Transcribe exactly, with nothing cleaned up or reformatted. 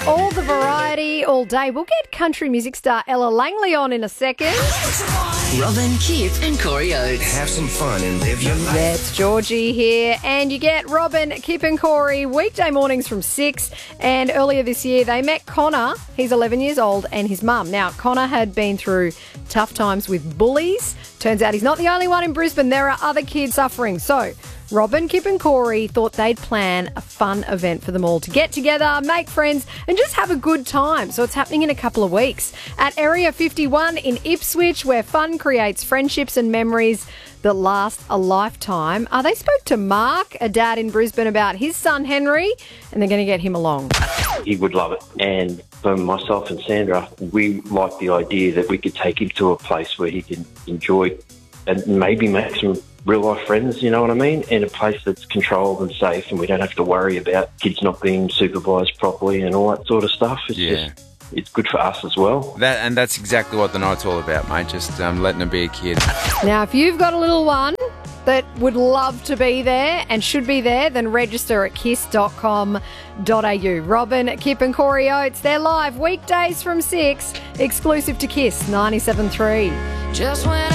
All the variety, all day. We'll get country music star Ella Langley on in a second. Robin, Kip and Corey Oates. Have some fun and live your life. Yeah, it's Georgie here. And you get Robin, Kip and Corey weekday mornings from six. And earlier this year, they met Connor. He's eleven years old, and his mum. Now, Connor had been through tough times with bullies. Turns out he's not the only one in Brisbane. There are other kids suffering. So Robin, Kip and Corey thought they'd plan a fun event for them all to get together, make friends and just have a good time. So it's happening in a couple of weeks at Area fifty-one in Ipswich, where fun creates friendships and memories that last a lifetime. Uh, they spoke to Mark, a dad in Brisbane, about his son Henry, and they're going to get him along. He would love it. And for myself and Sandra, we like the idea that we could take him to a place where he can enjoy and maybe make some real life friends, you know what I mean? In a place that's controlled and safe, and we don't have to worry about kids not being supervised properly and all that sort of stuff. It's Yeah. just, it's good for us as well. That and that's exactly what the night's all about, mate. Just um, letting them be a kid. Now, if you've got a little one that would love to be there and should be there, then register at kiss dot com dot a u. Robin, Kip and Corey Oates, they're live weekdays from six, exclusive to Kiss ninety-seven point three. Just when